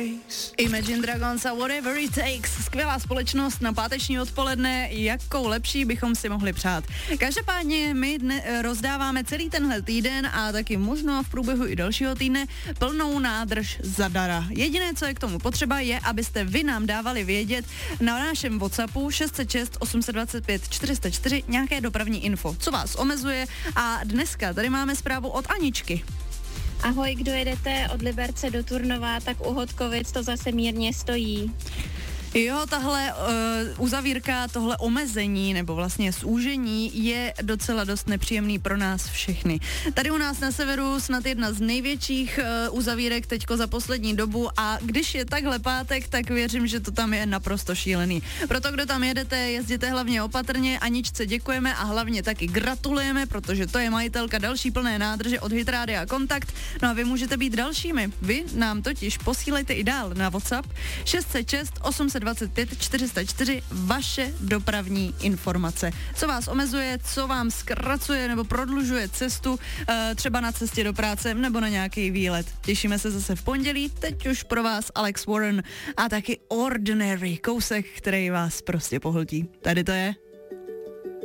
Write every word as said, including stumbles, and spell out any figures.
Imagine Dragons a Whatever It Takes. Skvělá společnost na páteční odpoledne, jakou lepší bychom si mohli přát. Každopádně my dne, rozdáváme celý tenhle týden a taky možná v průběhu i dalšího týdne plnou nádrž zadara. Jediné, co je k tomu potřeba, je, abyste vy nám dávali vědět na našem WhatsAppu šest set šest osm set dvacet pět čtyři sta čtyři nějaké dopravní info, co vás omezuje. A dneska tady máme zprávu od Aničky. Ahoj, kdo jedete od Liberce do Turnova, tak u Hodkovic to zase mírně stojí. Jo, tahle uh, uzavírka, tohle omezení nebo vlastně zúžení je docela dost nepříjemný pro nás všechny. Tady u nás na severu snad jedna z největších uh, uzavírek teďko za poslední dobu a když je takhle pátek, tak věřím, že to tam je naprosto šílený. Proto, kdo tam jedete, jezděte hlavně opatrně, Aničce děkujeme a hlavně taky gratulujeme, protože to je majitelka další plné nádrže od Hit Rádia Kontakt. No a vy můžete být dalšími. Vy nám totiž posílejte i dál na WhatsApp šest set šest osm set dvacet pět čtyři sta čtyři vaše dopravní informace. Co vás omezuje, co vám zkracuje nebo prodlužuje cestu, třeba na cestě do práce nebo na nějaký výlet. Těšíme se zase v pondělí, teď už pro vás Alex Warren a taky Ordinary, kousek, který vás prostě pohltí. Tady to je